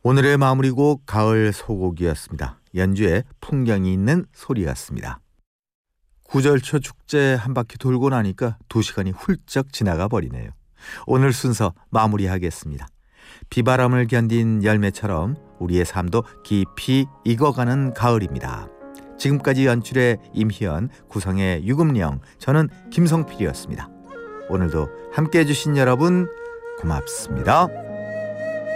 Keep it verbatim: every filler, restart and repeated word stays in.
오늘의 마무리곡 가을 소곡이었습니다. 연주에 풍경이 있는 소리였습니다. 구절초 축제 한 바퀴 돌고 나니까 두 시간이 훌쩍 지나가 버리네요. 오늘 순서 마무리하겠습니다. 비바람을 견딘 열매처럼 우리의 삶도 깊이 익어가는 가을입니다. 지금까지 연출의 임희연, 구성의 유금령, 저는 김성필이었습니다. 오늘도 함께해 주신 여러분 고맙습니다.